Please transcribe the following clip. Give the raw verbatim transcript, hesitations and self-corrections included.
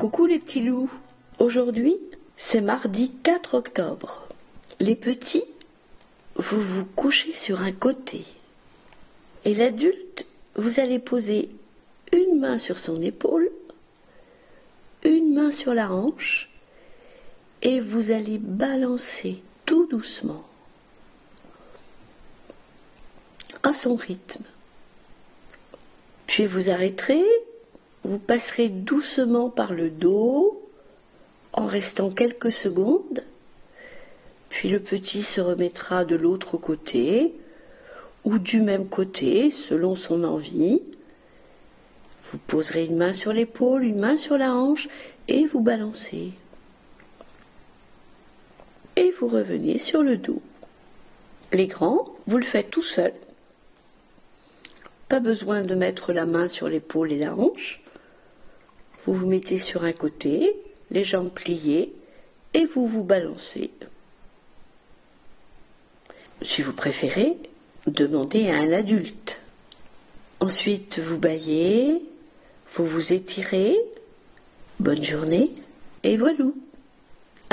Coucou les petits loups. Aujourd'hui, c'est mardi quatre octobre. Les petits, vous vous couchez sur un côté. Et l'adulte, vous allez poser une main sur son épaule, une main sur la hanche, et vous allez balancer tout doucement, à son rythme. Puis vous arrêterez, vous passerez doucement par le dos, en restant quelques secondes, puis le petit se remettra de l'autre côté, ou du même côté, selon son envie. Vous poserez une main sur l'épaule, une main sur la hanche, et vous balancez. Et vous revenez sur le dos. Les grands, vous le faites tout seul. Pas besoin de mettre la main sur l'épaule et la hanche. Vous vous mettez sur un côté, les jambes pliées, et vous vous balancez. Si vous préférez, demandez à un adulte. Ensuite, vous bâillez, vous vous étirez. Bonne journée, et voilà.